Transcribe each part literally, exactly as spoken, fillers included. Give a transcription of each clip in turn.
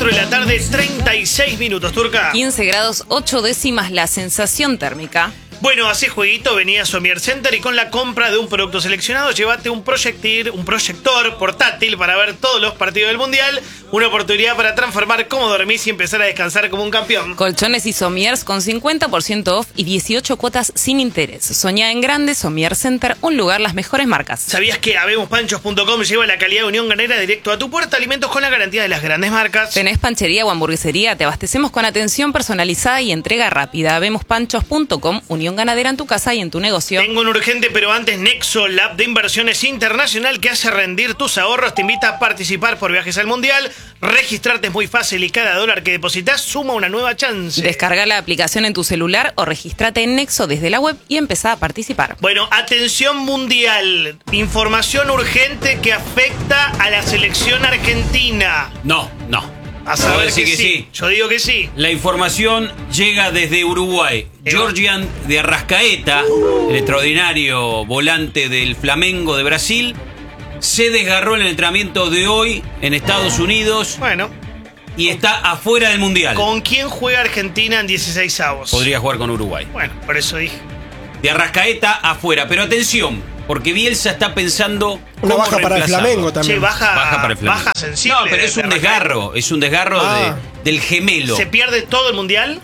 cuatro de la tarde, treinta y seis minutos, Turca. quince grados, ocho décimas la sensación térmica. Bueno, así jueguito, venía a Somier Center y con la compra de un producto seleccionado, llévate un proyectir, un proyector portátil para ver todos los partidos del Mundial. Una oportunidad para transformar cómo dormís y empezar a descansar como un campeón. Colchones y somiers con cincuenta por ciento off y dieciocho cuotas sin interés. Soñá en grande, Somier Center, un lugar, las mejores marcas. ¿Sabías que habemos panchos punto com lleva la calidad de Unión Ganera directo a tu puerta? Alimentos con la garantía de las grandes marcas. ¿Tenés panchería o hamburguesería? Te abastecemos con atención personalizada y entrega rápida. habemos panchos punto com, Unión Ganadera en tu casa y en tu negocio. Tengo un urgente, pero antes, Nexo, la app de inversiones internacional que hace rendir tus ahorros, te invita a participar por viajes al Mundial. Registrarte es muy fácil y cada dólar que depositas suma una nueva chance. Descarga la aplicación en tu celular o registrate en Nexo desde la web y empezá a participar. Bueno, atención mundial. Información urgente que afecta a la selección argentina. No, no. A saber que, que sí. sí. Yo digo que sí. La información llega desde Uruguay. Georgian de Arrascaeta, el extraordinario volante del Flamengo de Brasil, se desgarró en el entrenamiento de hoy en Estados Unidos. Bueno. Y está afuera del Mundial. ¿Con quién juega Argentina en dieciséis avos? Podría jugar con Uruguay. Bueno, por eso dije. De Arrascaeta afuera. Pero atención, porque Bielsa está pensando una baja para el Flamengo también. Sí, baja, baja para el Flamengo. Baja sensible. No, pero es un desgarro. Es un desgarro ah. de, del gemelo. ¿Se pierde todo el Mundial?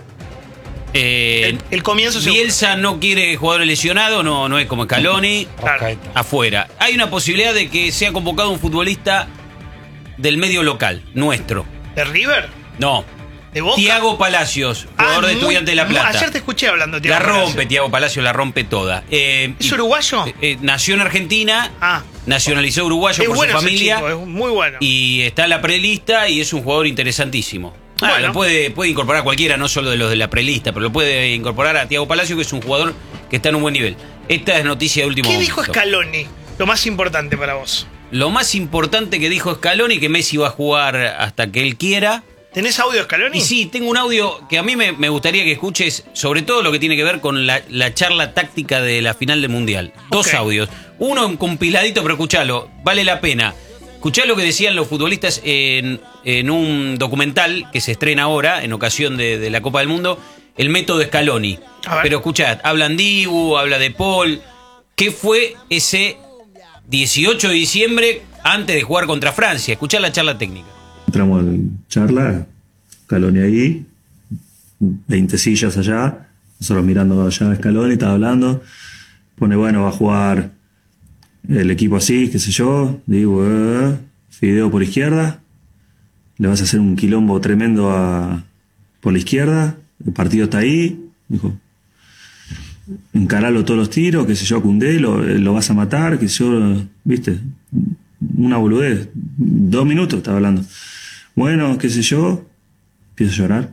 Eh, el, el comienzo Bielsa seguro. No quiere jugadores lesionados, no, no es como Scaloni. Claro. Afuera. Hay una posibilidad de que sea convocado un futbolista del medio local, nuestro. ¿De River? No. ¿De Boca? Thiago Palacios, jugador ah, de Estudiantes de La Plata. Ayer te escuché hablando de Thiago La rompe, Palacios. Thiago Palacios la rompe toda. Eh, ¿Es y, uruguayo? Eh, nació en Argentina, ah. nacionalizó uruguayo es por bueno su familia. Chico, es muy bueno. Y está en la prelista y es un jugador interesantísimo. Ah, bueno. lo puede, puede incorporar a cualquiera, no solo de los de la prelista, pero lo puede incorporar a Thiago Palacio, que es un jugador que está en un buen nivel. Esta es noticia de último ¿Qué momento. dijo Scaloni? Lo más importante para vos. Lo más importante que dijo Scaloni, que Messi va a jugar hasta que él quiera. ¿Tenés audio, Scaloni? Y sí, tengo un audio que a mí me, me gustaría que escuches, sobre todo lo que tiene que ver con la, la charla táctica de la final del Mundial. Dos okay. audios. Uno un compiladito, pero escuchalo, vale la pena. Escuchá lo que decían los futbolistas en, en un documental que se estrena ahora, en ocasión de, de la Copa del Mundo, el método Scaloni. Pero escuchá, hablan Dibu, habla de Paul. ¿Qué fue ese dieciocho de diciembre antes de jugar contra Francia? Escuchá la charla técnica. Entramos en charla, Scaloni ahí, veinte sillas allá, nosotros mirando allá a Scaloni, estaba hablando, pone bueno, va a jugar el equipo así, qué sé yo, digo, eh, Fideo por izquierda, le vas a hacer un quilombo tremendo a, por la izquierda, el partido está ahí, dijo, encaralo todos los tiros, qué sé yo, Koundé, lo, lo vas a matar, qué sé yo, viste, una boludez, dos minutos estaba hablando. Bueno, qué sé yo, empiezo a llorar.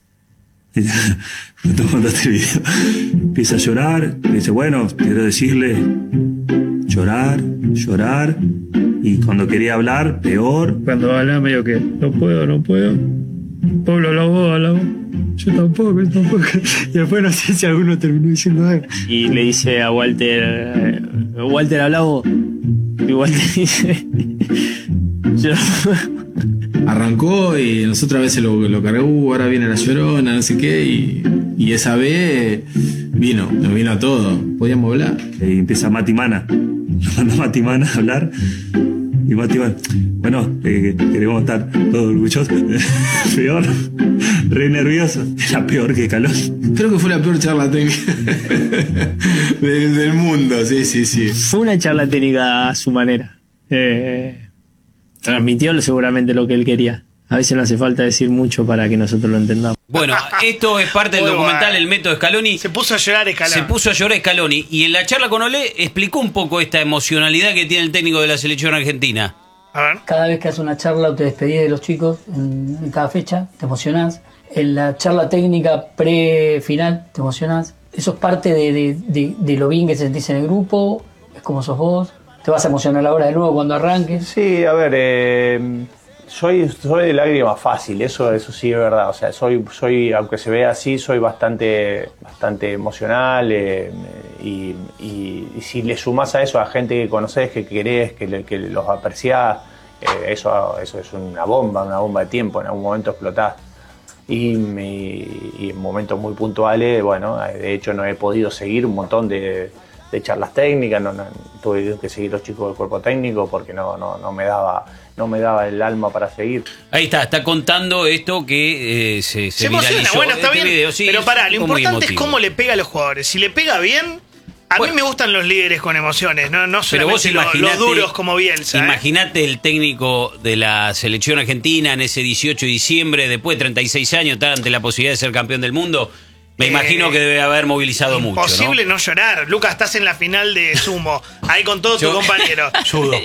Me tomando este video. Empieza a llorar, me dice, bueno, quiero decirle, llorar, llorar, y cuando quería hablar, peor. Cuando hablaba medio que, no puedo, no puedo. Pablo, habla vos, habla vos. Yo tampoco, yo tampoco. Y después no sé si alguno terminó diciendo algo. Y le dice a Walter, Walter, habla vos. Y Walter dice, yo arrancó y nosotros a veces lo, lo cargó, uh, ahora viene la llorona, no sé qué, y, y esa vez vino, nos vino a todo, podíamos hablar. Y empieza Mati Mana, nos manda Mati Mana a hablar, y Mati Mana, bueno, eh, queremos estar todos orgullosos, peor, re nervioso, la peor que Scaloni. Creo que fue la peor charla técnica del, del mundo, sí, sí, sí. Fue una charla técnica a su manera. Eh... Transmitió seguramente lo que él quería. A veces no hace falta decir mucho para que nosotros lo entendamos. Bueno, esto es parte del documental El método Scaloni. Se puso a llorar Scaloni. Se puso a llorar Scaloni. Y en la charla con Olé explicó un poco esta emocionalidad que tiene el técnico de la selección argentina. A ver. Cada vez que haces una charla o te despedís de los chicos en, en cada fecha, te emocionás. En la charla técnica pre-final, te emocionás. Eso es parte de, de, de, de lo bien que se sentís en el grupo. Es como sos vos. ¿Te vas a emocionar ahora de nuevo cuando arranques? Sí, a ver, eh, soy, soy de lágrima fácil, eso, eso sí es verdad. O sea, soy, soy, aunque se vea así, soy bastante, bastante emocional eh, y, y, y si le sumás a eso a gente que conocés, que querés, que, que los apreciás Eh, eso, eso es una bomba, una bomba de tiempo, en algún momento explotás. Y, y, y en momentos muy puntuales, bueno, de hecho no he podido seguir un montón de, de charlas técnicas, no, no, tuve que seguir los chicos del cuerpo técnico porque no, no, no me daba... no me daba el alma para seguir. Ahí está, está contando esto que eh, se, se, Se emociona, viralizó. bueno, está Este bien. video, sí, pero pará, lo fue muy importante es emotivo. cómo le pega a los jugadores. Si le pega bien, a Bueno. mí me gustan los líderes con emociones, no, no Pero vos solamente los, imaginate, los duros como Bielsa. ¿eh? Imagínate el técnico de la selección argentina en ese dieciocho de diciembre, después de treinta y seis años, está ante la posibilidad de ser campeón del mundo. Me Eh, imagino que debe haber movilizado mucho, Imposible ¿no? no llorar. Lucas, estás en la final de sumo, ahí con todos tus Yo- compañeros. Judo.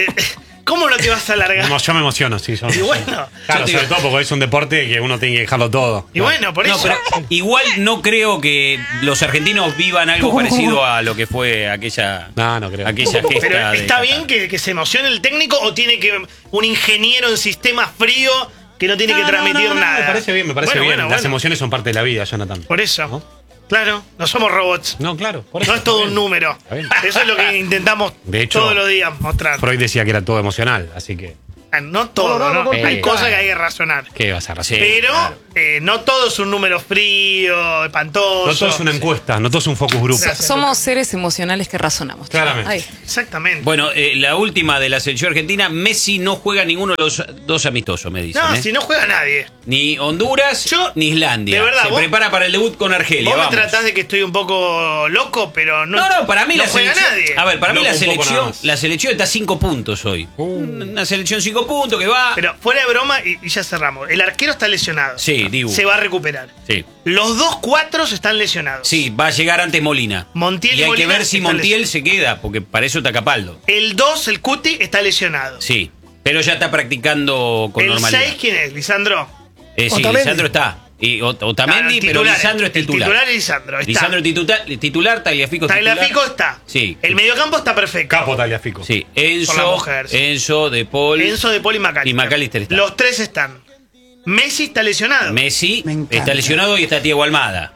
¿Cómo no te vas a largar? Emo- Yo me emociono, sí. Yo, Y bueno, claro, yo te sobre digo- todo porque es un deporte que uno tiene que dejarlo todo. y bueno, por No, eso. pero igual no creo que los argentinos vivan algo parecido a lo que fue aquella, No, no creo. aquella gesta. Pero de ¿está Qatar. bien que, que se emocione el técnico o tiene que un ingeniero en sistema frío que no tiene No, que no, transmitir no, no, nada? Me parece bien, me parece Bueno, bien. bueno, Las bueno. emociones son parte de la vida, Jonathan. Por eso. ¿No? Claro, no somos robots. No, claro. Por eso, No es todo está un bien. número. Está bien. Eso es lo que intentamos De hecho, todos los días mostrar. Freud decía que era todo emocional, así que, No todo, No, no, ¿no? no, no, Hay no, cosas no. que hay que razonar. ¿qué vas a hacer? Sí, Pero claro. eh, no todo es un número frío, espantoso. No todo es una encuesta, no todo es un focus group. Gracias. Somos seres emocionales que razonamos. Claramente. Ahí. Exactamente. Bueno, eh, la última de la selección argentina, Messi no juega ninguno de los dos amistosos, me dicen. no, ¿eh? si no juega nadie. Ni Honduras, Yo, ni Islandia. de verdad, Se vos- prepara para el debut con Argelia. Vos me Vamos. tratás de que estoy un poco loco, pero no. No, no, para mí no la juega selección. nadie. A ver, para mí Loco la un poco nada selección, más. la selección está a cinco puntos hoy. Una selección cinco puntos que va. Pero fuera de broma, y, y ya cerramos. El arquero está lesionado. Sí, Dibu. Se va a recuperar. Sí. Los dos cuatros están lesionados. Sí, va a llegar antes Molina. Montiel y y hay Molina que ver si están Montiel se queda, porque para eso está Capaldo. El dos, el Cuti, está lesionado. Sí, pero ya está practicando con el normalidad. seis, ¿quién es? ¿Lisandro? Eh, sí, Otamendi. Lisandro está. Y Ot- Otamendi, Ah, pero titular, Lisandro es el titular. titular es Lisandro, está. Lisandro es titular, titular Tagliafico es titular. Tagliafico está. Sí. El mediocampo está perfecto. Capo Tagliafico. Sí, Por la Enzo, mujer, sí. Enzo, De Paul, Enzo, De Paul y McAllister. y McAllister está. Los tres están. Messi está lesionado. Messi Me encanta. está lesionado y está Diego Almada.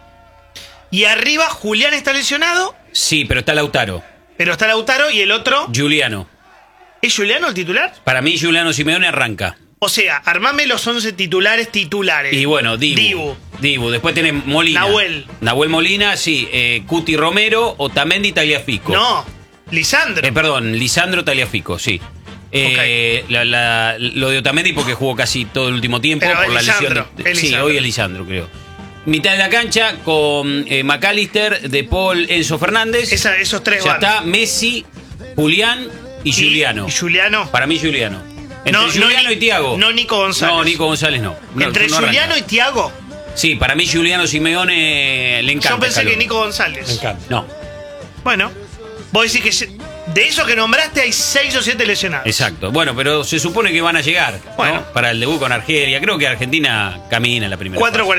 Y arriba Julián está lesionado, Sí, pero está Lautaro. pero está Lautaro y el otro. Juliano. ¿Es Juliano el titular? Para mí, Juliano Simeone arranca. O sea, armame los once titulares titulares. Y bueno, Dibu. Dibu. Dibu. Después tenés Molina. Nahuel. Nahuel Molina, sí. Eh, Cuti Romero, Otamendi, Tagliafico. No, Lisandro. Eh, perdón, Lisandro Tagliafico, sí. Eh, la- la- lo de Otamendi porque jugó casi todo el último tiempo Pero por es la lesión. Lisandro, de- es sí, Lisandro. hoy es Lisandro, creo. Mitad de la cancha con eh, McAllister, De Paul, Enzo Fernández. Esa- esos tres Ya van. está Messi, Julián y, Juliano. Y Juliano. Para mí, Juliano. Entre No, no Juliano Ni- y Tiago. no Nico González. No, Nico González no. No, Entre no arranca. Juliano y Tiago. Sí, para mí Juliano Simeone le encanta. Yo pensé que Scaloni. Nico González. Me encanta. No, Bueno, vos decís que se- de esos que nombraste hay seis o siete lesionados. exacto. Bueno, pero se supone que van a llegar, ¿no? Bueno. Para el debut con Argelia. Creo que Argentina camina la primera cuatro fase.